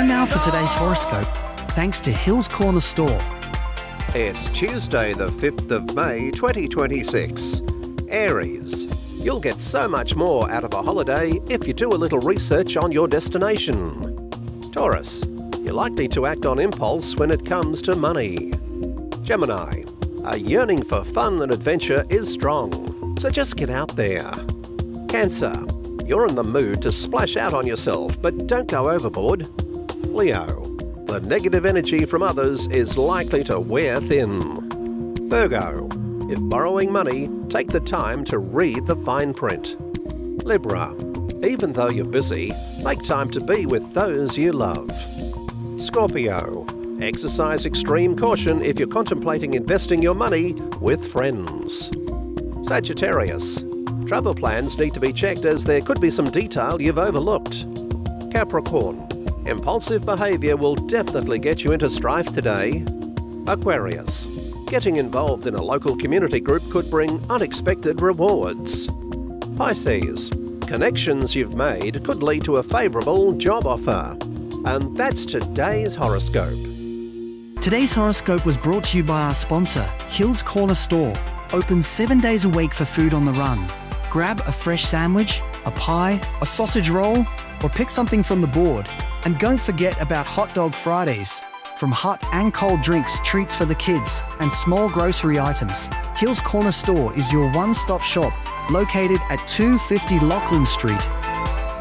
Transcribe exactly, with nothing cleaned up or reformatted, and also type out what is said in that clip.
Time now for today's horoscope, thanks to Hills Corner Store. It's Tuesday the fifth of May twenty twenty-six. Aries, you'll get so much more out of a holiday if you do a little research on your destination. Taurus, you're likely to act on impulse when it comes to money. Gemini, a yearning for fun and adventure is strong, so just get out there. Cancer, you're in the mood to splash out on yourself, but don't go overboard. Leo, the negative energy from others is likely to wear thin. Virgo, if borrowing money, take the time to read the fine print. Libra, even though you're busy, make time to be with those you love. Scorpio, exercise extreme caution if you're contemplating investing your money with friends. Sagittarius, travel plans need to be checked as there could be some detail you've overlooked. Capricorn, impulsive behaviour will definitely get you into strife today. Aquarius, getting involved in a local community group could bring unexpected rewards. Pisces, connections you've made could lead to a favourable job offer. And that's today's horoscope. Today's horoscope was brought to you by our sponsor, Hills Corner Store. Open seven days a week for food on the run. Grab a fresh sandwich, a pie, a sausage roll, or pick something from the board. And don't forget about Hot Dog Fridays. From hot and cold drinks, treats for the kids, and small grocery items, Hills Corner Store is your one-stop shop, located at two fifty Lachlan Street.